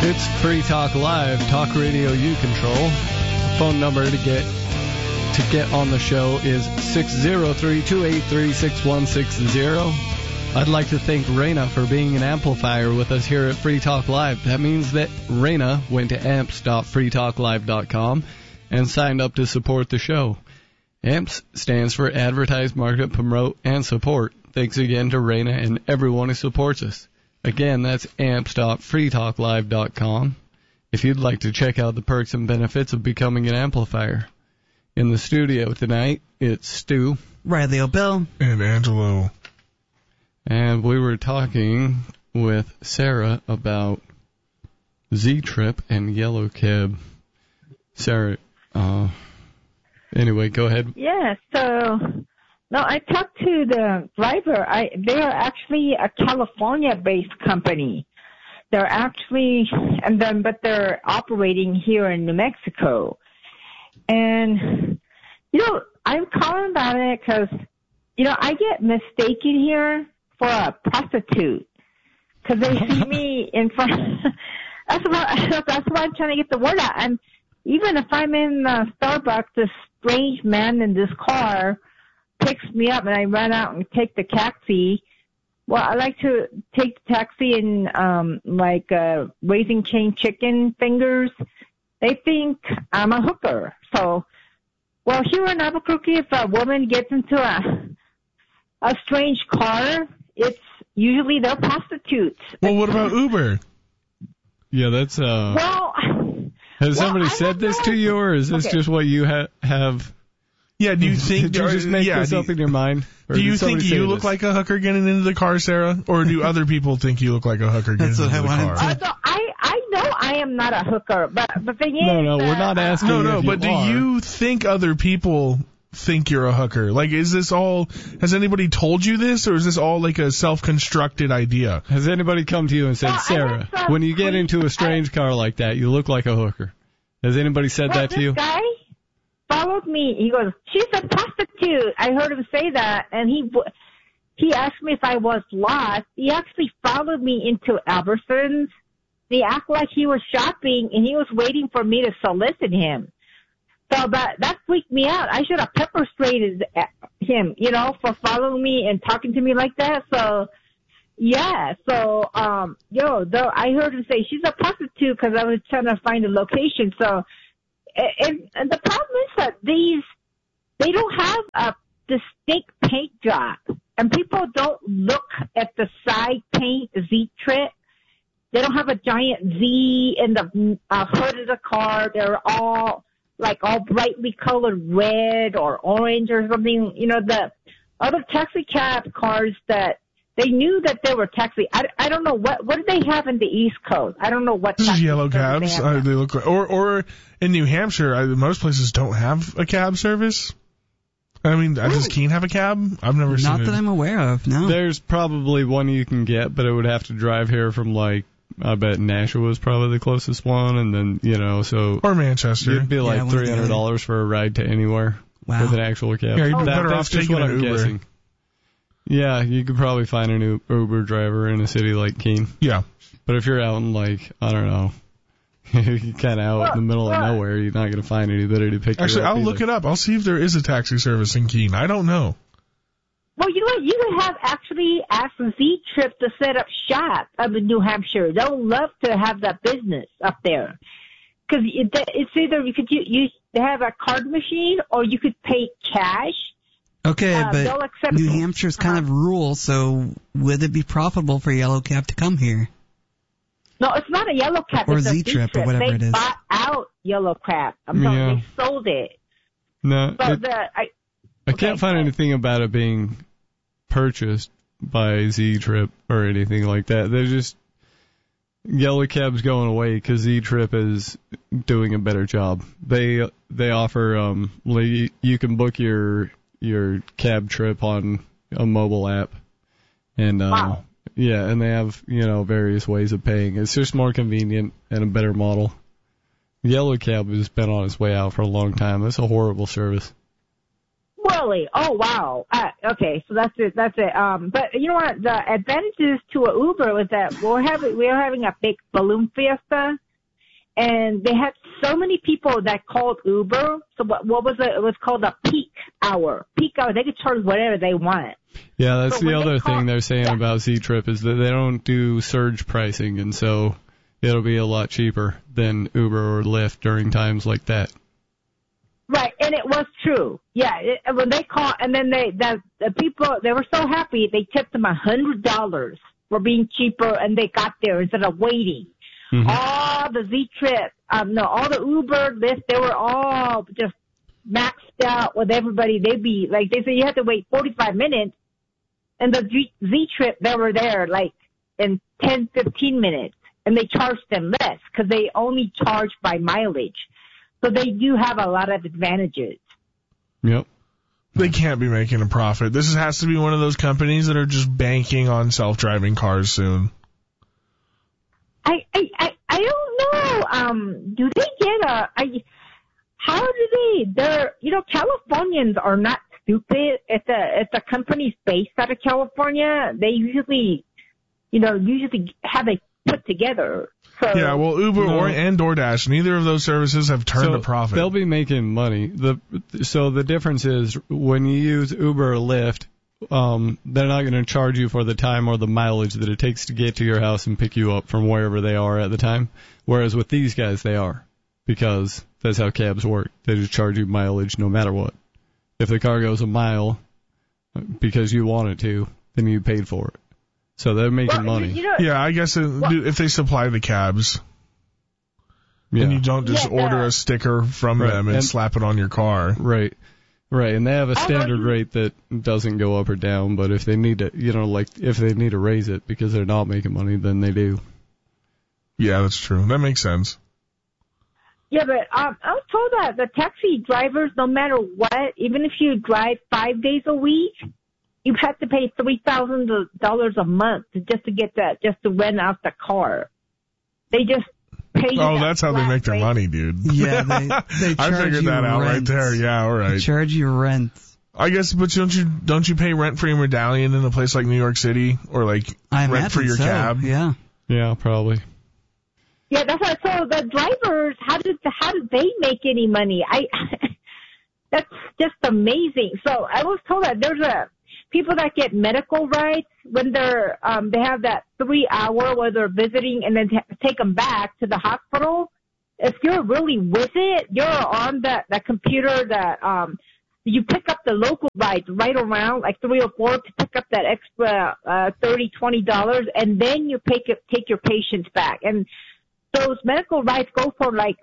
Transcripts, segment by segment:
It's Free Talk Live, talk radio you control. Phone number to get on the show is 603-283-6160. I'd like to thank Raina for being an amplifier with us here at Free Talk Live. That means that Raina went to amps.freetalklive.com and signed up to support the show. AMPS stands for Advertise, Market, Promote, and Support. Thanks again to Raina and everyone who supports us. Again, that's amps.freetalklive.com if you'd like to check out the perks and benefits of becoming an amplifier. In the studio tonight, it's Stu, Riley O'Bill, and Angelo. And we were talking with Sarah about Z-Trip and Yellow Cab. Sarah, anyway, go ahead. Yeah, so... No, I talked to the driver. They are actually a California-based company. They're actually, but they're operating here in New Mexico. And, I'm calling about it because, I get mistaken here for a prostitute because they see me in front. That's why I'm trying to get the word out. And even if I'm in Starbucks, this strange man in this car picks me up and I run out and take the taxi. Well, I like to take the taxi in Raising Cane chicken fingers. They think I'm a hooker. So, well, here in Albuquerque, if a woman gets into a strange car, it's usually they're prostitutes. Well, what about Uber? Yeah, that's Has somebody said this to you, or is this just what you have? Yeah, do you think... Did you just make this up in your mind? Do you think you look like a hooker getting into the car, Sarah? Or do other people think you look like a hooker getting into the car? I know I am not a hooker, but the thing is... No, we're not asking if but do you think other people think you're a hooker? Like, is this all... Has anybody told you this, or is this all like a self-constructed idea? Has anybody come to you and said, Sarah, when you get into a strange car like that, you look like a hooker? Has anybody said that to you? This guy followed me. He goes, she's a prostitute. I heard him say that, and he asked me if I was lost. He actually followed me into Albertsons. He acted like he was shopping, and he was waiting for me to solicit him. So that freaked me out. I should have pepper sprayed him, for following me and talking to me like that. So, yeah. So, I heard him say she's a prostitute because I was trying to find a location. So, and the problem is that they don't have a distinct paint job, and people don't look at the side paint Z-Trip. They don't have a giant Z in the hood of the car. They're all brightly colored red or orange or something. The other taxi cab cars that they knew that they were taxi. I don't know what do they have in the East Coast. I don't know what. This is yellow cabs. They look like, or in New Hampshire, most places don't have a cab service. I mean, does Keene have a cab? I've never seen it. Not that I'm aware of. No. There's probably one you can get, but it would have to drive here from I bet Nashua was probably the closest one, and then or Manchester. It'd be like $300 for a ride to anywhere with an actual cab. Yeah, you'd be better off taking an Uber. Guessing. Yeah, you could probably find an Uber driver in a city like Keene. Yeah. But if you're out in, I don't know, you're kind of out in the middle of nowhere, you're not going to find anybody to pick you up. Actually, I'll look it up. I'll see if there is a taxi service in Keene. I don't know. Well, you know what? You would have actually asked Z-Trip to set up shop up in New Hampshire. They would love to have that business up there. Because it's either you could have a card machine or you could pay cash. Okay, but New Hampshire's kind of rural, so would it be profitable for Yellow Cab to come here? No, it's not a Yellow Cab. Or it's Z-Trip or whatever it is. They bought out Yellow Cab. They sold it. No, I can't find anything about it being purchased by Z-Trip or anything like that. They're just Yellow Cab's going away because Z-Trip is doing a better job. They offer you can book your cab trip on a mobile app, and wow. Yeah, and they have various ways of paying. It's just more convenient and a better model. Yellow Cab has been on its way out for a long time. It's a horrible service. Well, Really? Oh, wow. Okay, so that's it. But you know what? The advantages to an Uber was that we were having a big balloon fiesta, and they had so many people that called Uber. So what was it? It was called a peak hour. Peak hour. They could charge whatever they want. Yeah, that's the other thing they're saying about Z-Trip is that they don't do surge pricing, and so it'll be a lot cheaper than Uber or Lyft during times like that. Right, and it was true. Yeah, when they called, and then the people, they were so happy, they tipped them $100 for being cheaper, and they got there instead of waiting. Mm-hmm. All the Z-Trip, all the Uber, Lyft, they were all just maxed out with everybody. They'd be, like, they said you had to wait 45 minutes, and the Z-Trip, they were there, like, in 10, 15 minutes, and they charged them less, because they only charge by mileage. So they do have a lot of advantages. Yep. They can't be making a profit. This has to be one of those companies that are just banking on self-driving cars soon. I don't know. Do they get how do they're, Californians are not stupid. If the company's based out of California, they usually have it put together. So, yeah, well, Uber and DoorDash, neither of those services have turned a profit. They'll be making money. So the difference is when you use Uber or Lyft, they're not going to charge you for the time or the mileage that it takes to get to your house and pick you up from wherever they are at the time. Whereas with these guys, they are, because that's how cabs work. They just charge you mileage no matter what. If the car goes a mile because you want it to, then you paid for it. So they're making money. Yeah, I guess if they supply the cabs, and you don't just order a sticker from them and slap it on your car. Right. And they have a standard rate that doesn't go up or down, but if they need to, if they need to raise it because they're not making money, then they do. Yeah, that's true. That makes sense. Yeah, but I was told that the taxi drivers, no matter what, even if you drive 5 days a week, you have to pay $3,000 a month just to rent out the car. They just pay you. Oh, that's how they make their money, dude. Yeah, they charge I figured that out right there. Yeah, all right. They charge you rent. I guess, but don't you pay rent for your medallion in a place like New York City, or like rent for your cab? Yeah, probably. Yeah, that's what. So the drivers, how did they make any money? That's just amazing. So I was told that there's people that get medical rights when they're they have that 3 hour where they're visiting and then take them back to the hospital. If you're really with it, you're on that computer that you pick up the local rides right around like 3 or 4 to pick up that extra $30-$20, and then you take your patients back. And those medical rides go for like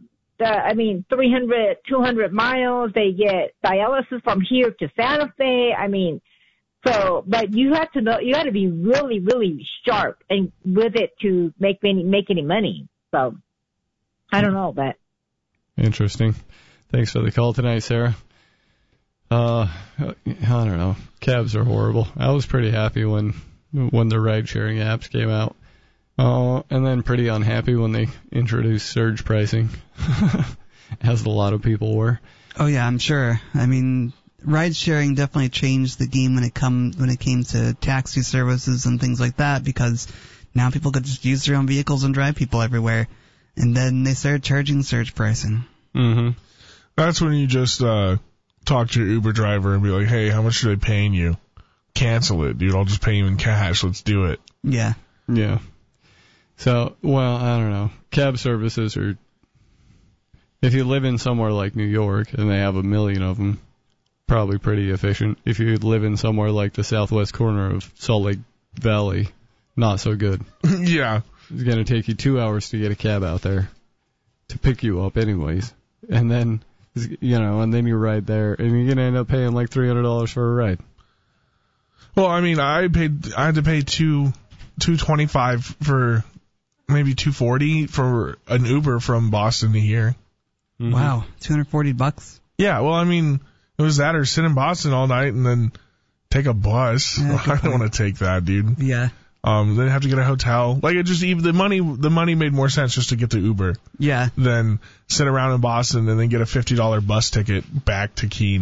300, 200 miles. They get dialysis from here to Santa Fe. So, but you have to know, you got to be really, really sharp and with it to make any money. So, I don't know, but. Interesting. Thanks for the call tonight, Sarah. I don't know. Cabs are horrible. I was pretty happy when the ride-sharing apps came out. And then pretty unhappy when they introduced surge pricing, as a lot of people were. Oh yeah, I'm sure. Ride sharing definitely changed the game when it came to taxi services and things like that, because now people could just use their own vehicles and drive people everywhere. And then they started charging surge pricing. Mm-hmm. That's when you just talk to your Uber driver and be like, hey, how much are they paying you? Cancel it, dude. I'll just pay you in cash. Let's do it. Yeah. Yeah. So, well, I don't know. Cab services are, if you live in somewhere like New York and they have 1 million of them, probably pretty efficient. If you live in somewhere like the southwest corner of Salt Lake Valley, not so good. Yeah. It's going to take you 2 hours to get a cab out there to pick you up anyways. And then, and then you ride there and you're going to end up paying like $300 for a ride. Well, I had to pay $225 for maybe $240 for an Uber from Boston to here. Mm-hmm. Wow, $240? Yeah, well, it was that or sit in Boston all night and then take a bus. Yeah, I don't want to take that, dude. Yeah. Then have to get a hotel. Like, it just, even the money made more sense just to get the Uber. Yeah. Than sit around in Boston and then get a $50 bus ticket back to Keene.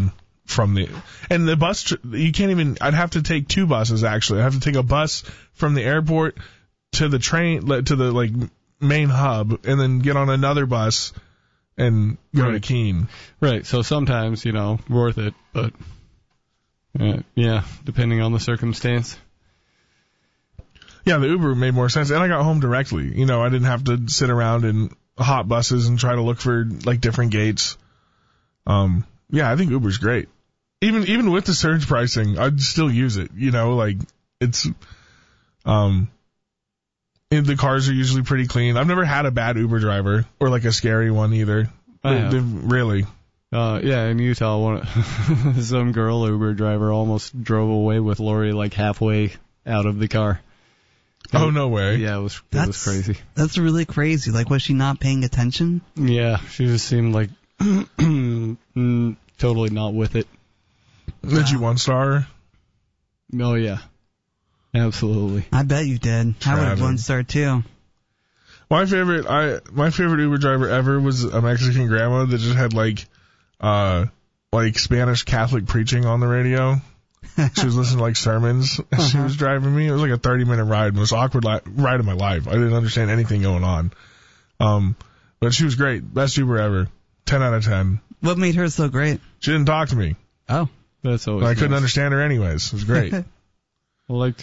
and the bus, you can't even, I'd have to take 2 buses actually. I'd have to take a bus from the airport to the train, to the like main hub, and then get on another bus and go to Keene. Right, so sometimes, worth it, but yeah, depending on the circumstance. Yeah, the Uber made more sense, and I got home directly. I didn't have to sit around in hot buses and try to look for like different gates. Yeah, I think Uber's great. Even with the surge pricing, I'd still use it. It's the cars are usually pretty clean. I've never had a bad Uber driver or like a scary one either. Really. Yeah, in Utah, some girl Uber driver almost drove away with Lori like halfway out of the car. Oh, no way. Yeah, it was crazy. That's really crazy. Like, was she not paying attention? Yeah, she just seemed like totally not with it. Did you 1-star her? Oh, yeah. Absolutely. I bet you did. I would have 1-star too. My favorite Uber driver ever was a Mexican grandma that just had like Spanish Catholic preaching on the radio. She was listening to like sermons as she was driving me. It was like a 30-minute ride. The most awkward ride of my life. I didn't understand anything going on. But she was great. Best Uber ever. 10 out of 10. What made her so great? She didn't talk to me. Oh. That's always I couldn't understand her anyways. It was great. I like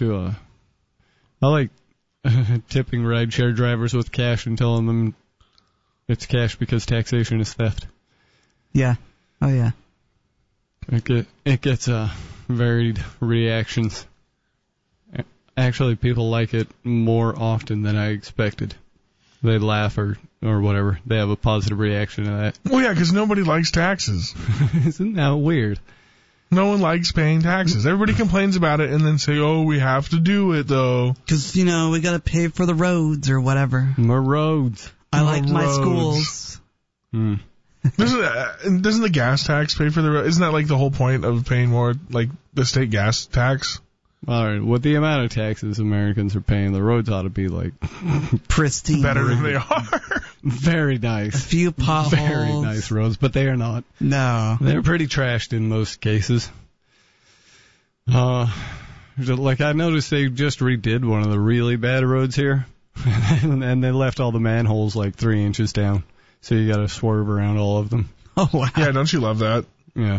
tipping rideshare drivers with cash and telling them it's cash because taxation is theft. Yeah. Oh, yeah. It gets varied reactions. Actually, people like it more often than I expected. They laugh or whatever. They have a positive reaction to that. Well, yeah, because nobody likes taxes. Isn't that weird? No one likes paying taxes. Everybody complains about it and then say, oh, we have to do it, though. Because, we got to pay for the roads or whatever. My roads. I like my schools. Doesn't the gas tax pay for the road? Isn't that like the whole point of paying more, like the state gas tax? All right, with the amount of taxes Americans are paying, the roads ought to be like pristine. Better than they are. Very nice. A few potholes. Very nice roads, but they are not. No. They're pretty trashed in most cases. Like I noticed they just redid one of the really bad roads here, and they left all the manholes like 3 inches down. So you got to swerve around all of them. Oh, wow. Yeah, don't you love that? Yeah.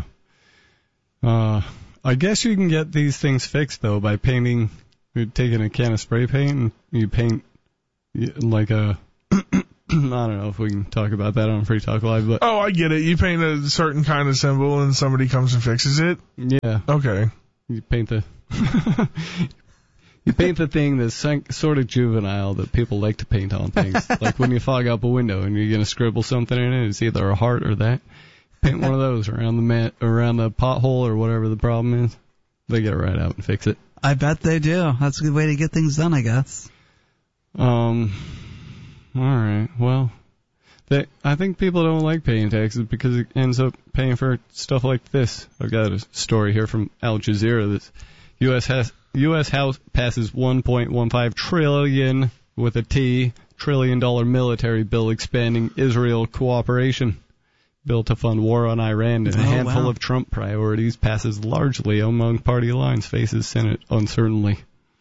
I guess you can get these things fixed, though, by painting. You're taking a can of spray paint and you paint like a... I don't know if we can talk about that on Free Talk Live, but... Oh, I get it. You paint a certain kind of symbol and somebody comes and fixes it? Yeah. Okay. You paint the... You paint the thing that's sort of juvenile that people like to paint on things. Like when you fog up a window and you're going to scribble something in it, it's either a heart or that. Paint one of those around the pothole or whatever the problem is. They get it right out and fix it. I bet they do. That's a good way to get things done, I guess. All right. Well, I think people don't like paying taxes because it ends up paying for stuff like this. I've got a story here from Al Jazeera that U.S. House passes $1.15 trillion with a T, $1 trillion military bill expanding Israel cooperation. Bill to fund war on Iran and a handful of Trump priorities passes largely among party lines, faces Senate uncertainty.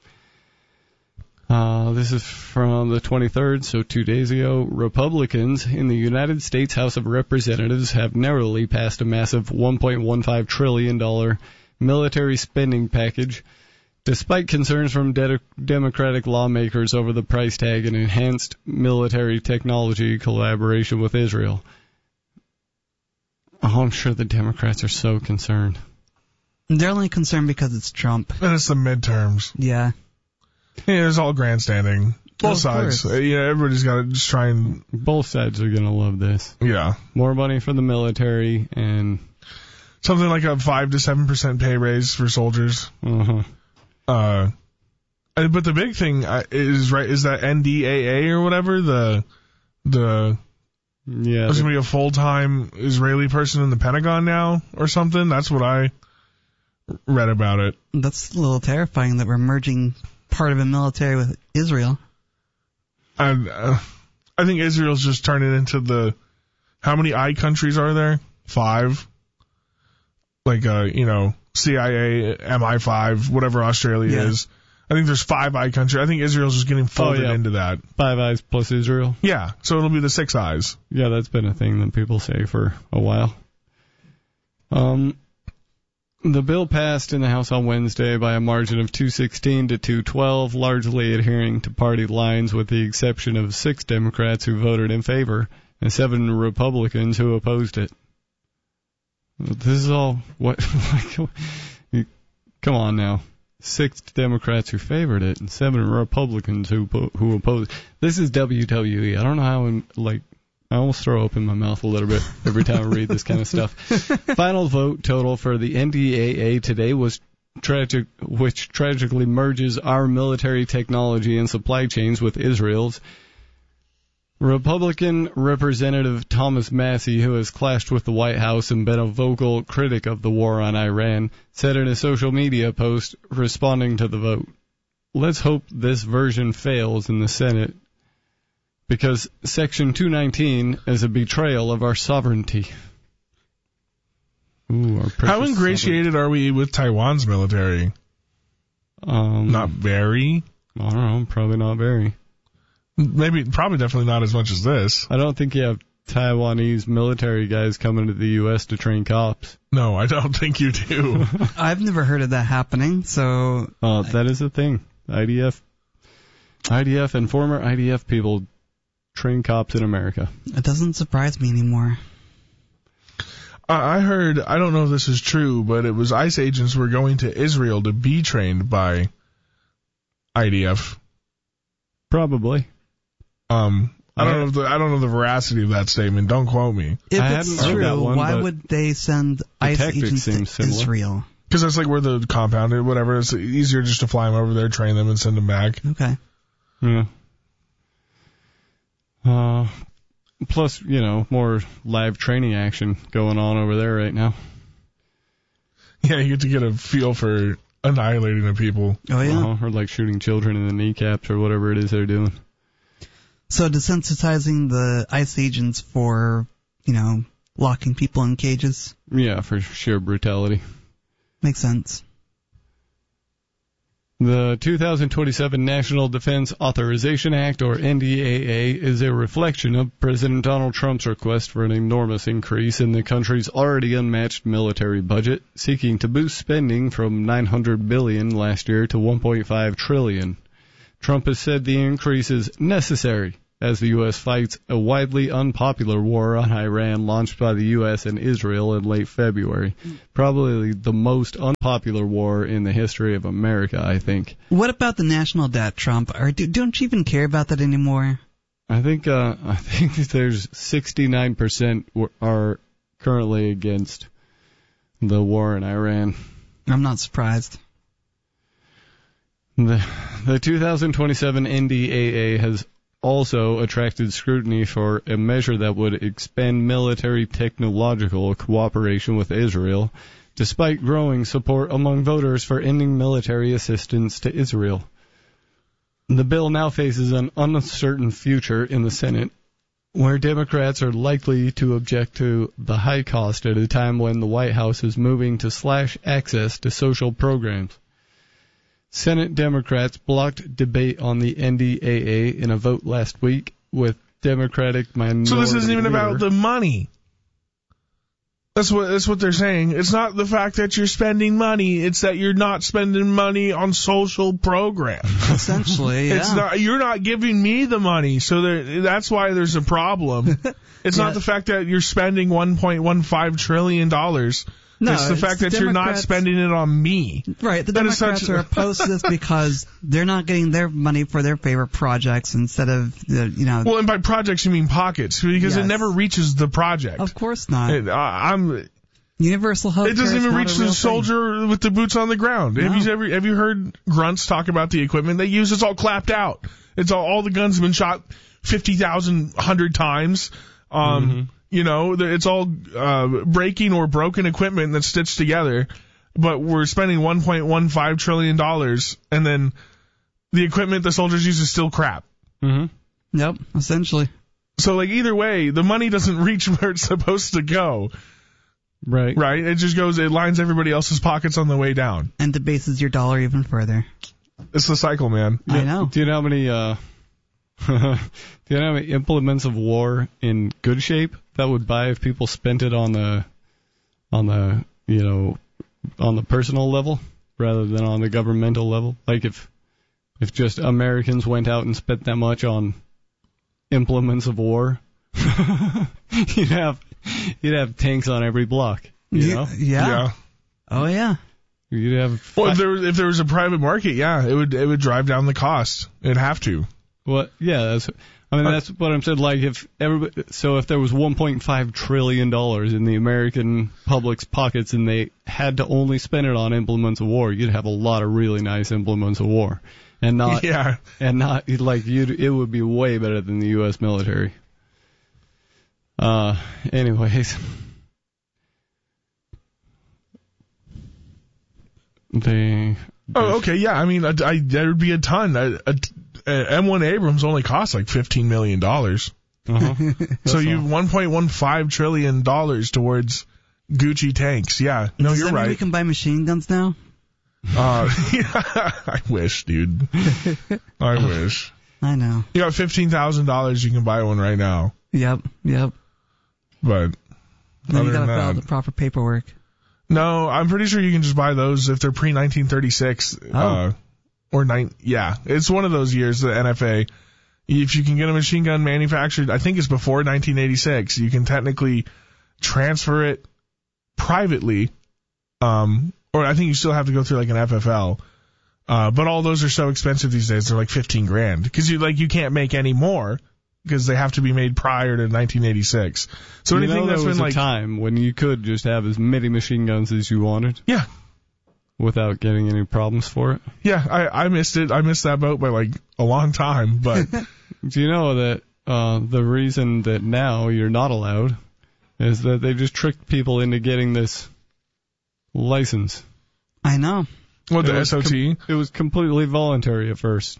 This is from the 23rd, so 2 days ago. Republicans in the United States House of Representatives have narrowly passed a massive $1.15 trillion military spending package, despite concerns from Democratic lawmakers over the price tag and enhanced military technology collaboration with Israel. Oh, I'm sure the Democrats are so concerned. They're only concerned because it's Trump. And it's the midterms. Yeah. Yeah, it's all grandstanding. Both sides. Yeah, everybody's got to just try and... Both sides are going to love this. Yeah. More money for the military and... Something like a 5 to 7% pay raise for soldiers. Uh-huh. But the big thing is that NDAA or whatever, there's going to be a full-time Israeli person in the Pentagon now or something. That's what I read about it. That's a little terrifying that we're merging part of a military with Israel. And I think Israel's just turning into how many I countries are there? 5. like CIA, MI5, whatever Australia is. I think there's Five Eye country. I think Israel's just getting folded into that. Five Eyes plus Israel. Yeah, so it'll be the Six Eyes. Yeah, that's been a thing that people say for a while. The bill passed in the House on Wednesday by a margin of 216 to 212, largely adhering to party lines with the exception of 6 Democrats who voted in favor and 7 Republicans who opposed it. This is all what... Come on now. 6 Democrats who favored it and 7 Republicans who opposed. This is WWE. I don't know how I almost throw up in my mouth a little bit every time I read this kind of stuff. Final vote total for the NDAA today was tragic, which tragically merges our military technology and supply chains with Israel's. Republican Representative Thomas Massie, who has clashed with the White House and been a vocal critic of the war on Iran, said in a social media post responding to the vote, "Let's hope this version fails in the Senate because Section 219 is a betrayal of our sovereignty." Ooh, our How ingratiated are we with Taiwan's military? Not very. I don't know, probably not very. Probably definitely not as much as this. I don't think you have Taiwanese military guys coming to the U.S. to train cops. No, I don't think you do. I've never heard of that happening, so... that is a thing. IDF and former IDF people train cops in America. It doesn't surprise me anymore. I heard, I don't know if this is true, but it was ICE agents were going to Israel to be trained by IDF. Probably. I don't know the veracity of that statement. Don't quote me. If it's true, why would they send ICE agents to Israel? Because that's like where the compound or whatever. It's easier just to fly them over there, train them, and send them back. Okay. Yeah. Plus, more live training action going on over there right now. Yeah, you get to get a feel for annihilating the people. Oh, yeah. Or like shooting children in the kneecaps or whatever it is they're doing. So desensitizing the ICE agents for, locking people in cages? Yeah, for sheer brutality. Makes sense. The 2027 National Defense Authorization Act, or NDAA, is a reflection of President Donald Trump's request for an enormous increase in the country's already unmatched military budget, seeking to boost spending from $900 billion last year to $1.5 trillion. Trump has said the increase is necessary as the U.S. fights a widely unpopular war on Iran launched by the U.S. and Israel in late February. Probably the most unpopular war in the history of America, I think. What about the national debt, Trump? Don't you even care about that anymore? I think there's 69% are currently against the war in Iran. I'm not surprised. The 2027 NDAA has also attracted scrutiny for a measure that would expand military technological cooperation with Israel, despite growing support among voters for ending military assistance to Israel. The bill now faces an uncertain future in the Senate, where Democrats are likely to object to the high cost at a time when the White House is moving to slash access to social programs. Senate Democrats blocked debate on the NDAA in a vote last week with Democratic minority. So this isn't even about the money. That's what they're saying. It's not the fact that you're spending money. It's that you're not spending money on social programs. Essentially, yeah. You're not giving me the money, so that's why there's a problem. It's not the fact that you're spending $1.15 trillion. No, it's the fact that you're not spending it on me. Right. The Democrats are opposed to this because they're not getting their money for their favorite projects instead of, Well, and by projects you mean pockets, because it never reaches the project. Of course not. Universal health. It doesn't even reach the soldier with the boots on the ground. No. Have you heard grunts talk about the equipment they use? It's all clapped out. It's all the guns have been shot 50,000, 100 times. It's all breaking or broken equipment that's stitched together, but we're spending $1.15 trillion, and then the equipment the soldiers use is still crap. Mm-hmm. Yep, essentially. So, either way, the money doesn't reach where it's supposed to go. Right. Right? It lines everybody else's pockets on the way down. And debases your dollar even further. It's the cycle, man. I know. Do you know how many do you know how many implements of war in good shape that would buy if people spent it on the personal level rather than on the governmental level? Like if just Americans went out and spent that much on implements of war, you'd have tanks on every block. You know? Yeah. Oh yeah. You'd have. Well, if there was a private market, yeah, it would drive down the cost. It'd have to. Well, yeah, that's what I'm saying. Like if there was $1.5 trillion in the American public's pockets and they had to only spend it on implements of war, you'd have a lot of really nice implements of war, and not it would be way better than the U.S. military. Anyways, okay, yeah. I mean, there would be a ton. M1 Abrams only costs like $15 million. So you $1.15 trillion towards Gucci tanks. Yeah, no, Does you're that mean right. we can buy machine guns now? I wish, dude. I wish. I know. You got $15,000, you can buy one right now. Yep. But Then you gotta fill out the proper paperwork. No, I'm pretty sure you can just buy those if they're pre-1936. Yeah, it's one of those years, the NFA. If you can get a machine gun manufactured, I think it's before 1986, you can technically transfer it privately, or I think you still have to go through like an FFL. But all those are so expensive these days; they're like $15,000 because you can't make any more because they have to be made prior to 1986. So anything that's been like a time when you could just have as many machine guns as you wanted. Yeah. Without getting any problems for it? Yeah, I missed it. I missed that boat by like a long time, but... Do you know that the reason that now you're not allowed is that they just tricked people into getting this license? I know. What, the SOT? It was completely voluntary at first.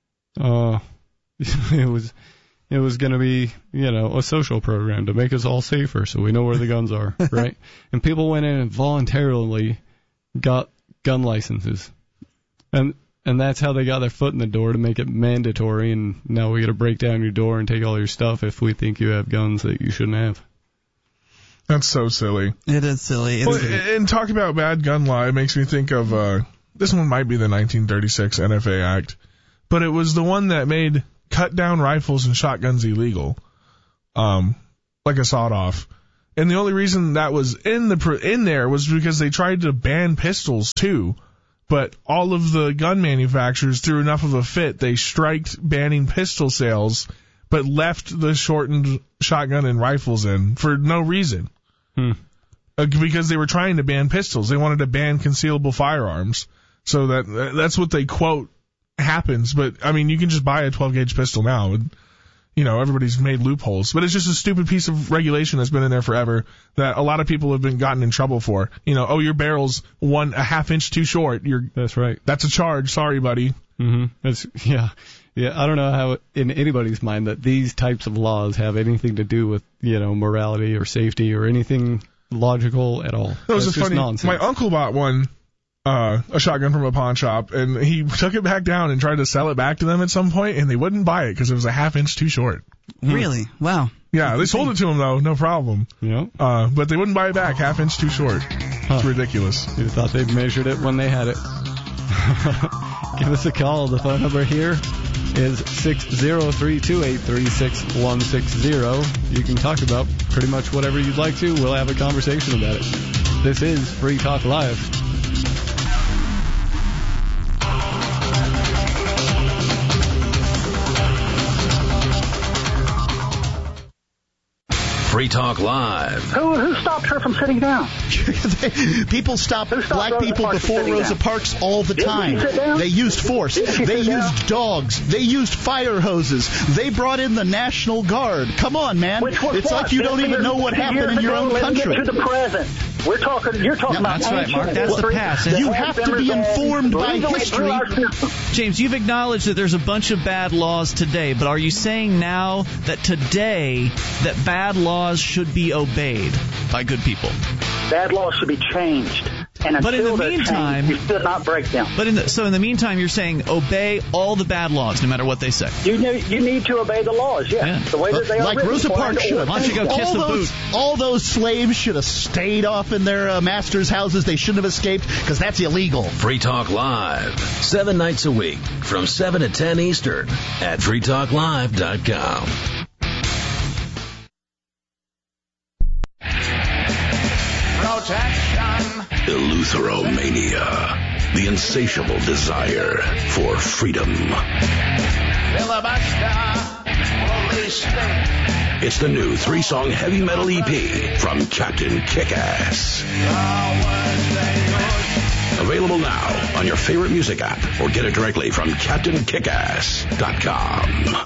It was going to be, a social program to make us all safer so we know where the guns are, right? And people went in and voluntarily got gun licenses. And that's how they got their foot in the door to make it mandatory, and now we got to break down your door and take all your stuff if we think you have guns that you shouldn't have. That's so silly. It is silly. And talk about bad gun law, it makes me think of, this one might be the 1936 NFA Act, but it was the one that made cut-down rifles and shotguns illegal, like a sawed-off. And the only reason that was in there was because they tried to ban pistols too, but all of the gun manufacturers threw enough of a fit, they striked banning pistol sales, but left the shortened shotgun and rifles in for no reason. Because they were trying to ban pistols. They wanted to ban concealable firearms. So that's what they quote happens. But, I mean, you can just buy a 12-gauge pistol now. Everybody's made loopholes. But it's just a stupid piece of regulation that's been in there forever that a lot of people have been gotten in trouble for. Your barrel's a half inch too short. That's right. That's a charge. Sorry, buddy. Mm-hmm. Yeah, I don't know how in anybody's mind that these types of laws have anything to do with, morality or safety or anything logical at all. It was just funny. Nonsense. My uncle bought a shotgun from a pawn shop, and he took it back down and tried to sell it back to them at some point, and they wouldn't buy it because it was a half inch too short. Really? Wow. Yeah, they sold it to him though, no problem. Yeah. But they wouldn't buy it back, half inch too short. It's ridiculous. You thought they'd measured it when they had it. Give us a call. The phone number here is 603-283-6160. You can talk about pretty much whatever you'd like to. We'll have a conversation about it. This is Free Talk Live. Free Talk Live. Who stopped her from sitting down? People stop black people before Rosa Parks all the time. They used force. They used dogs. They used fire hoses. They brought in the National Guard. Come on, man. It's like you don't even know what happened in your own country. To the present. You're talking about... That's right, Mark. That's the past. You have to be informed by history. James, you've acknowledged that there's a bunch of bad laws today, but are you saying now that today that bad laws should be obeyed by good people? Bad laws should be changed. And but in the until meantime, changed, you should not break them. But in the meantime, you're saying obey all the bad laws, no matter what they say. You need to obey the laws, yeah. The way that they are like written. Rosa Parks should have. Why don't you go kiss the boot? All those slaves should have stayed off in their masters' houses. They shouldn't have escaped because that's illegal. Free Talk Live, 7 nights a week from 7 to 10 Eastern at freetalklive.com. Eleutheromania, the insatiable desire for freedom. It's the new 3-song heavy metal EP from Captain Kickass. Available now on your favorite music app or get it directly from CaptainKickass.com.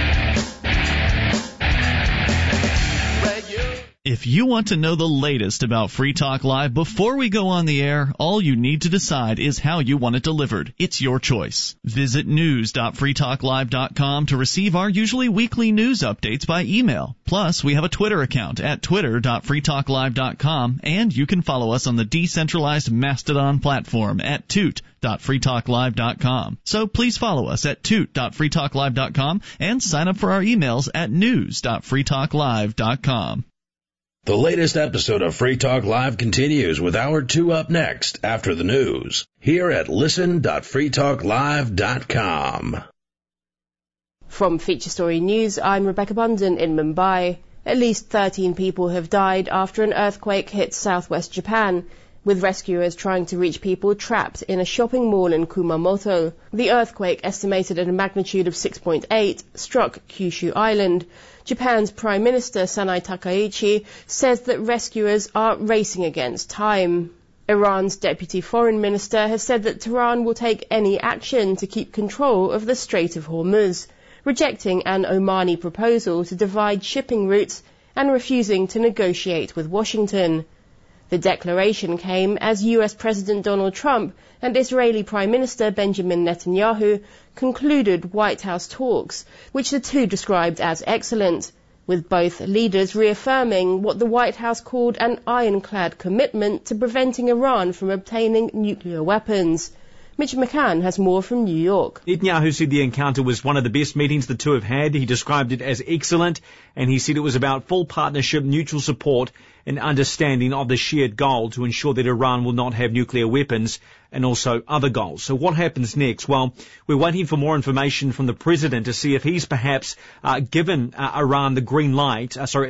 If you want to know the latest about Free Talk Live before we go on the air, all you need to decide is how you want it delivered. It's your choice. Visit news.freetalklive.com to receive our usually weekly news updates by email. Plus, we have a Twitter account at twitter.freetalklive.com, and you can follow us on the decentralized Mastodon platform at toot.freetalklive.com. So please follow us at toot.freetalklive.com and sign up for our emails at news.freetalklive.com. The latest episode of Free Talk Live continues with Hour 2 up next after the news here at listen.freetalklive.com. From Feature Story News, I'm Rebecca Bunden in Mumbai. At least 13 people have died after an earthquake hit southwest Japan, with rescuers trying to reach people trapped in a shopping mall in Kumamoto. The earthquake, estimated at a magnitude of 6.8, struck Kyushu Island. Japan's Prime Minister Sanai Takaichi says that rescuers are racing against time. Iran's Deputy Foreign Minister has said that Tehran will take any action to keep control of the Strait of Hormuz, rejecting an Omani proposal to divide shipping routes and refusing to negotiate with Washington. The declaration came as US President Donald Trump and Israeli Prime Minister Benjamin Netanyahu concluded White House talks, which the two described as excellent, with both leaders reaffirming what the White House called an ironclad commitment to preventing Iran from obtaining nuclear weapons. Mitch McCann has more from New York. Netanyahu said the encounter was one of the best meetings the two have had. He described it as excellent, and he said it was about full partnership, mutual support, and understanding of the shared goal to ensure that Iran will not have nuclear weapons and also other goals. So what happens next? Well, we're waiting for more information from the president to see if he's perhaps given Israel the green light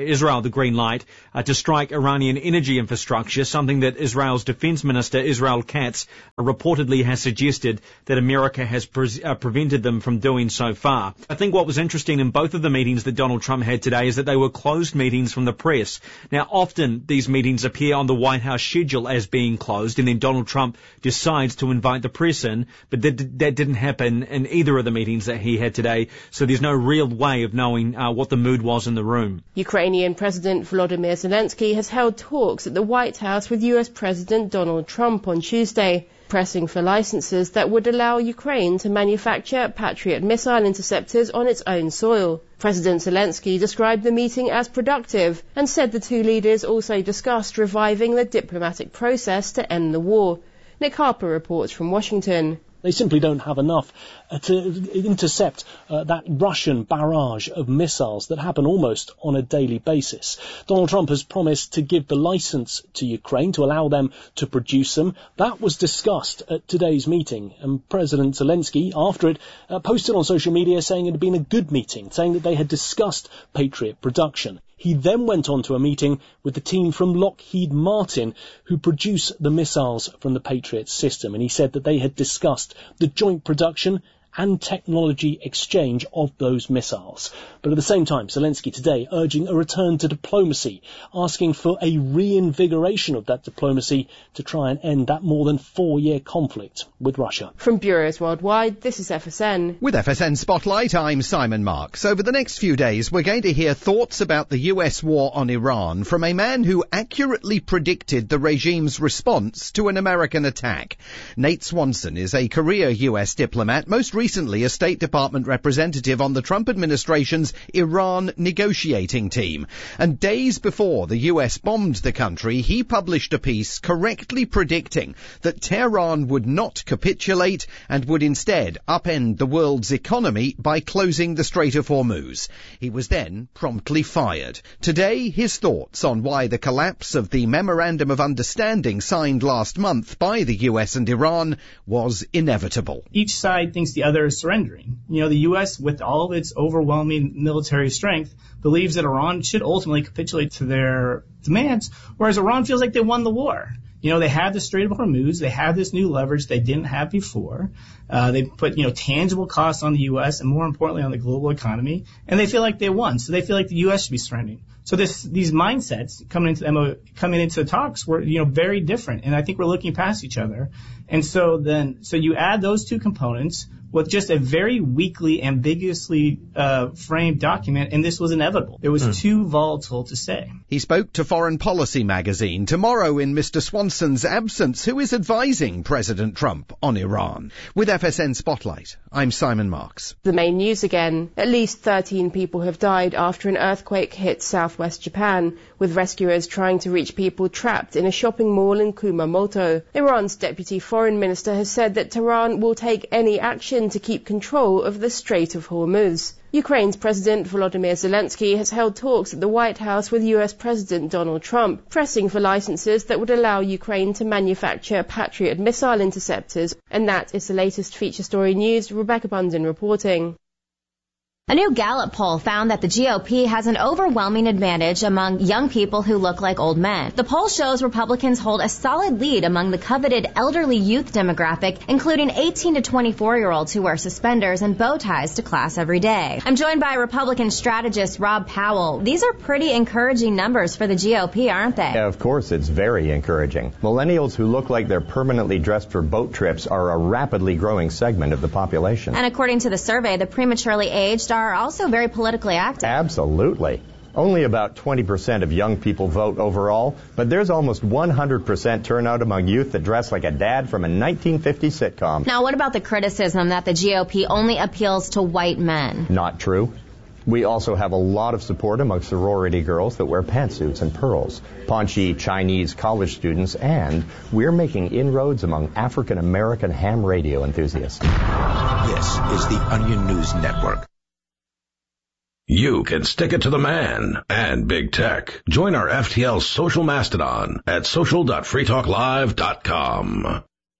to strike Iranian energy infrastructure, something that Israel's defense minister, Israel Katz, reportedly has suggested that America has prevented them from doing so far. I think what was interesting in both of the meetings that Donald Trump had today is that they were closed meetings from the press. Now, often these meetings appear on the White House schedule as being closed, and then Donald Trump decides to invite the press in, but that didn't happen in either of the meetings that he had today, so there's no real way of knowing what the mood was in the room. Ukrainian President Volodymyr Zelensky has held talks at the White House with US President Donald Trump on Tuesday, pressing for licenses that would allow Ukraine to manufacture Patriot missile interceptors on its own soil. President Zelensky described the meeting as productive and said the two leaders also discussed reviving the diplomatic process to end the war. Nick Harper reports from Washington. They simply don't have enough to intercept that Russian barrage of missiles that happen almost on a daily basis. Donald Trump has promised to give the license to Ukraine to allow them to produce them. That was discussed at today's meeting, and President Zelensky, after it, posted on social media saying it had been a good meeting, saying that they had discussed Patriot production. He then went on to a meeting with the team from Lockheed Martin who produce the missiles from the Patriot system, and he said that they had discussed the joint production and technology exchange of those missiles. But at the same time, Zelensky today urging a return to diplomacy, asking for a reinvigoration of that diplomacy to try and end that more than 4-year conflict with Russia. From Bureaus Worldwide, this is FSN. With FSN Spotlight, I'm Simon Marks. Over the next few days, we're going to hear thoughts about the US war on Iran from a man who accurately predicted the regime's response to an American attack. Nate Swanson is a career US diplomat, most recently recently a State Department representative on the Trump administration's Iran negotiating team. And days before the US bombed the country, he published a piece correctly predicting that Tehran would not capitulate and would instead upend the world's economy by closing the Strait of Hormuz. He was then promptly fired. Today, his thoughts on why the collapse of the Memorandum of Understanding signed last month by the US and Iran was inevitable. Each side thinks the other is surrendering. The US, with all of its overwhelming military strength, believes that Iran should ultimately capitulate to their demands, whereas Iran feels like they won the war. They have the Strait of Hormuz. They have this new leverage they didn't have before. They put, tangible costs on the U.S. and more importantly on the global economy, and they feel like they won. So they feel like the U.S. should be surrendering. So these mindsets coming into the talks were, very different, and I think we're looking past each other. And so you add those two components with just a very weakly, ambiguously framed document, and this was inevitable. It was too volatile to say. He spoke to Foreign Policy magazine tomorrow in Mr. Swanson's absence, who is advising President Trump on Iran. With FSN Spotlight, I'm Simon Marks. The main news again. At least 13 people have died after an earthquake hit southwest Japan, with rescuers trying to reach people trapped in a shopping mall in Kumamoto. Iran's deputy foreign minister has said that Tehran will take any action to keep control of the Strait of Hormuz. Ukraine's President Volodymyr Zelensky has held talks at the White House with US President Donald Trump, pressing for licenses that would allow Ukraine to manufacture Patriot missile interceptors. And that is the latest feature story news. Rebecca Bundin reporting. A new Gallup poll found that the GOP has an overwhelming advantage among young people who look like old men. The poll shows Republicans hold a solid lead among the coveted elderly youth demographic, including 18 to 24-year-olds who wear suspenders and bow ties to class every day. I'm joined by Republican strategist Rob Powell. These are pretty encouraging numbers for the GOP, aren't they? Yeah, of course, it's very encouraging. Millennials who look like they're permanently dressed for boat trips are a rapidly growing segment of the population. And according to the survey, the prematurely aged are also very politically active. Absolutely. Only about 20% of young people vote overall, but there's almost 100% turnout among youth that dress like a dad from a 1950s sitcom. Now, what about the criticism that the GOP only appeals to white men? Not true. We also have a lot of support among sorority girls that wear pantsuits and pearls, paunchy Chinese college students, and we're making inroads among African American ham radio enthusiasts. This is the Onion News Network. You can stick it to the man and big tech. Join our FTL social mastodon at social.freetalklive.com.